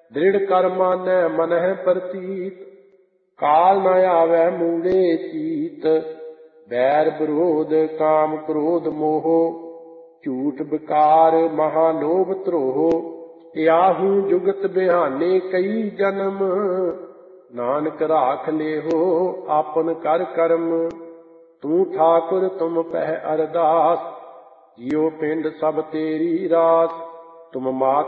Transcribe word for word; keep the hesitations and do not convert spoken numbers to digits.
दृढ़ कर मानै मन है प्रतीत। काल न आवे मूले चीत, बैर विरोध काम क्रोध मोह। झूठ विकार महालोभ द्रोह, याहू जुगत बिहाने कई जन्म। नानक राख लेहो आपन कर कर्म, तू ठाकुर तुम पह अरदास। जियो पिंड सब तेरी रास, तुम मात